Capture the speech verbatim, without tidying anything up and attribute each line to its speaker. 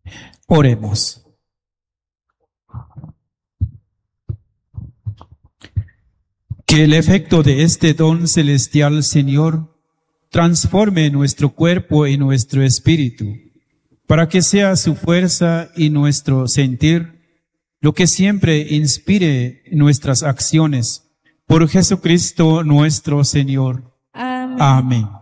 Speaker 1: Oremos. Que el efecto de este don celestial, Señor, transforme nuestro cuerpo y nuestro espíritu, para que sea su fuerza y nuestro sentir lo que siempre inspire nuestras acciones. Por Jesucristo nuestro Señor.
Speaker 2: Amén.
Speaker 1: Amén.